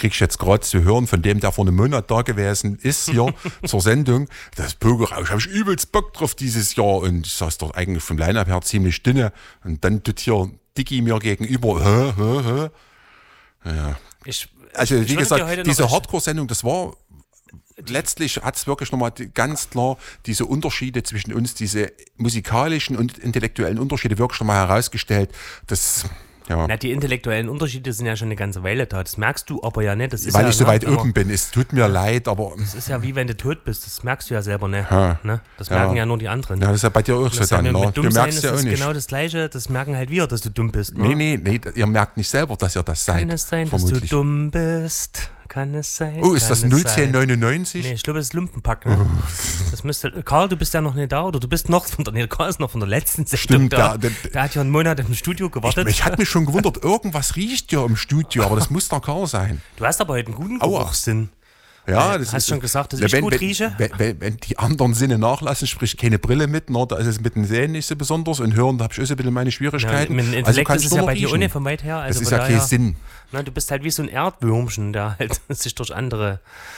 krieg ich jetzt gerade zu hören von dem, der vor einem Monat da gewesen ist hier zur Sendung. Das Pokerausch, habe ich übelst Bock drauf dieses Jahr. Und ich saß dort eigentlich vom Line-Up her ziemlich dünne. Und dann tut hier Dicky mir gegenüber. Ja. Also wie gesagt, diese Hardcore-Sendung, das war... Letztlich hat es wirklich nochmal ganz klar diese Unterschiede zwischen uns, diese musikalischen und intellektuellen Unterschiede wirklich nochmal herausgestellt. Das, ja. Na, die intellektuellen Unterschiede sind ja schon eine ganze Weile da. Das merkst du aber ja nicht. Das ist Weil ja, ich so weit oben bin. Es tut mir leid, aber... Das ist ja wie wenn du tot bist. Das merkst du ja selber nicht. Ne? Das merken ja nur die anderen. Ja, das ist ja bei dir auch so dann. Ja, du merkst ja auch nicht. Das ist genau das Gleiche. Das merken halt wir, dass du dumm bist. Ne? Nee, ihr merkt nicht selber, dass ihr das seid. Kann es sein, vermutlich. dass du dumm bist? Kann es sein? Oh, ist das 01099? Nee, ich glaube, das ist Lumpenpack. Ne? Das müsste. Karl, du bist ja noch nicht da, oder du bist noch von der. Nee, Karl ist noch von der letzten Sendung. Stimmt, da. Der hat ja einen Monat im Studio gewartet. Ich hatte mich schon gewundert, irgendwas riecht ja im Studio, aber das muss der Karl sein. Du hast aber heute einen guten Geruchssinn. Ja, das hast ist, schon gesagt, dass ich gut rieche? Wenn die anderen Sinne nachlassen, sprich keine Brille mit, da ist es mit dem Sehen nicht so besonders und Hören, da habe ich auch so ein bisschen meine Schwierigkeiten. Ja, mit dem Intellekt ist es ja bei dir ohne von weit her. Also das ist ja kein Sinn. Na, du bist halt wie so ein Erdwürmchen, der halt sich durch andere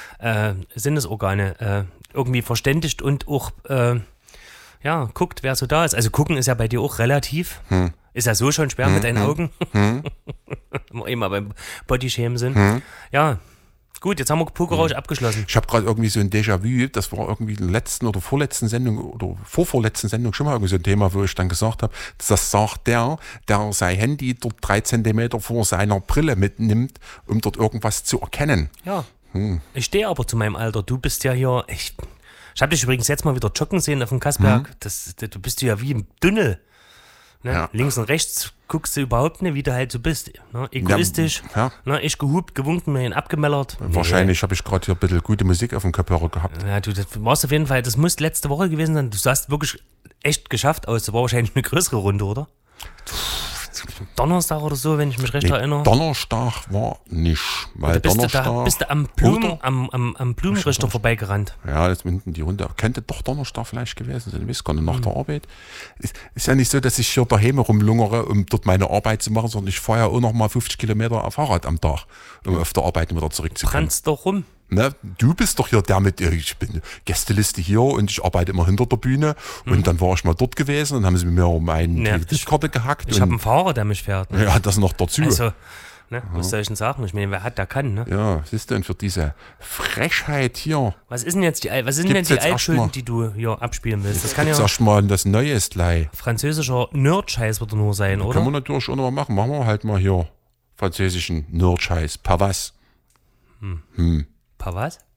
Sinnesorgane irgendwie verständigt und auch guckt, wer so da ist. Also gucken ist ja bei dir auch relativ. Ist ja so schon schwer mit deinen Augen. Immer beim Bodyshamen sind. Ja. Gut, jetzt haben wir Pokerausch abgeschlossen. Ich habe gerade irgendwie so ein Déjà-vu, das war irgendwie in der letzten oder vorletzten Sendung oder vorvorletzten Sendung schon mal irgendwie so ein Thema, wo ich dann gesagt habe, das sagt der sein Handy dort 3 Zentimeter vor seiner Brille mitnimmt, um dort irgendwas zu erkennen. Ja, ich stehe aber zu meinem Alter. Du bist ja hier, ich habe dich übrigens jetzt mal wieder joggen sehen auf dem Kassberg. Du bist ja wie im Tunnel. Ne? Ja. Links und rechts guckst du überhaupt nicht, wie du halt so bist. Ne? Egoistisch, ich gehupt, gewunken, mir ihn abgemellert. Wahrscheinlich habe ich gerade hier ein bisschen gute Musik auf dem Kopfhörer gehabt. Ja, du, das warst auf jeden Fall, das muss letzte Woche gewesen sein. Du sahst wirklich echt geschafft aus. Das war wahrscheinlich eine größere Runde, oder? Donnerstag oder so, wenn ich mich recht erinnere. Donnerstag war nicht, weil Donnerstag... Bist du am Blumenrichter vorbeigerannt. Ja, jetzt hinten die Runde. Könnte doch Donnerstag vielleicht gewesen sein, ich weiß gar nicht, nach der Arbeit. Ist ja nicht so, dass ich hier daheim rumlungere, um dort meine Arbeit zu machen, sondern ich fahre ja auch noch mal 50 Kilometer auf Fahrrad am Tag, um auf der Arbeit wieder zurückzukommen. Brannst doch rum. Ne? Du bist doch hier der mit, ich bin Gästeliste hier und ich arbeite immer hinter der Bühne und dann war ich mal dort gewesen und haben sie mir um eine Kreditkarte gehackt. Ich habe einen Fahrer, der mich fährt. Ne? Ja, das noch dazu. Also, was soll ich denn sagen? Ich meine, wer hat, der kann. Ne? Ja, was ist denn für diese Frechheit hier? Was ist denn jetzt die Altschulden, die du hier abspielen willst? Das kann ja erstmal das Neues gleich. Französischer Nerd-Scheiß wird er nur sein, oder? Können wir natürlich auch noch mal machen. Machen wir halt mal hier französischen Nerd-Scheiß. Pavas. Paar was?